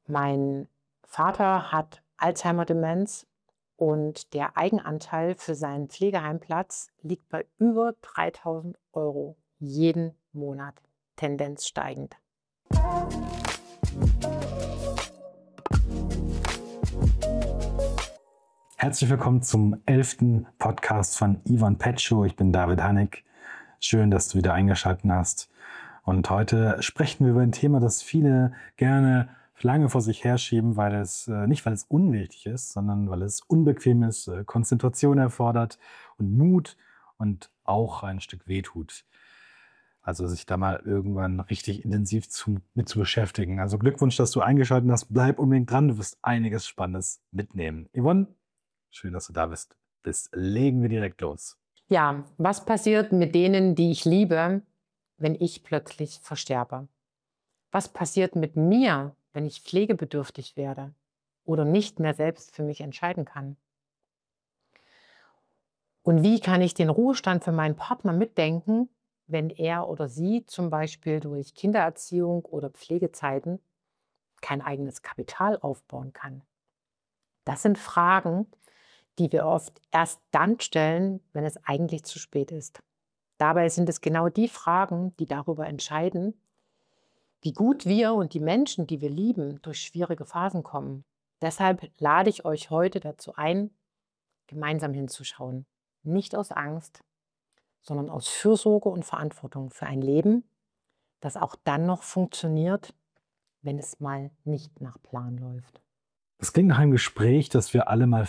Mein Vater hat Alzheimer-Demenz und der Eigenanteil für seinen Pflegeheimplatz liegt bei über 3.000 € jeden Monat, Tendenz steigend. Herzlich willkommen zum 11. Podcast von Ivan Petschow. Ich bin David Hannig. Schön, dass du wieder eingeschaltet hast. Und heute sprechen wir über ein Thema, das viele gerne lange vor sich herschieben, nicht weil es unwichtig ist, sondern weil es unbequem ist, Konzentration erfordert und Mut und auch ein Stück wehtut. Also sich da mal irgendwann richtig intensiv mit zu beschäftigen. Also Glückwunsch, dass du eingeschaltet hast. Bleib unbedingt dran, du wirst einiges Spannendes mitnehmen. Yvonne, schön, dass du da bist. Legen wir direkt los. Ja, was passiert mit denen, die ich liebe, wenn ich plötzlich versterbe? Was passiert mit mir, wenn ich pflegebedürftig werde oder nicht mehr selbst für mich entscheiden kann? Und wie kann ich den Ruhestand für meinen Partner mitdenken, wenn er oder sie zum Beispiel durch Kindererziehung oder Pflegezeiten kein eigenes Kapital aufbauen kann? Das sind Fragen, die wir oft erst dann stellen, wenn es eigentlich zu spät ist. Dabei sind es genau die Fragen, die darüber entscheiden, wie gut wir und die Menschen, die wir lieben, durch schwierige Phasen kommen. Deshalb lade ich euch heute dazu ein, gemeinsam hinzuschauen. Nicht aus Angst, sondern aus Fürsorge und Verantwortung für ein Leben, das auch dann noch funktioniert, wenn es mal nicht nach Plan läuft. Das klingt nach einem Gespräch, das wir alle mal